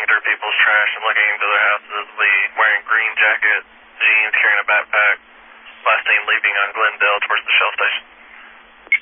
rifling through people's trash and looking into their houses. Wearing green jacket, jeans, carrying a backpack. Last seen leaving on Glendale towards the Shell station.